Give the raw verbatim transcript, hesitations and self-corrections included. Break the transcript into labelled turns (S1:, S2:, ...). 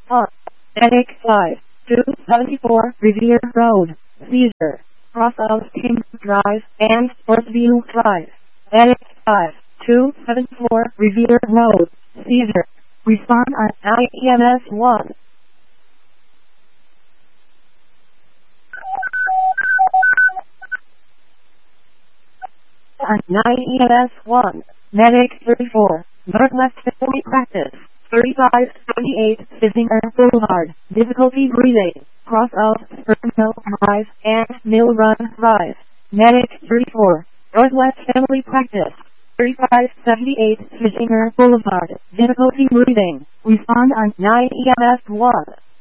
S1: on Medic five two seventy-four Revere Road, Cedar, cross of King Drive and Sportsview Drive. Medic five two seventy-four Revere Road, Cedar. Respond on I E M S one. On nine E M S one, Medic thirty-four, Northwest Family Practice, thirty-five seventy-eight Bissinger Boulevard, difficulty breathing, cross of Spring Hill Drive and Mill Run Drive. Medic thirty-four, Northwest Family Practice, thirty-five seventy-eight Bissinger Boulevard, difficulty breathing. Respond on nine E M S one.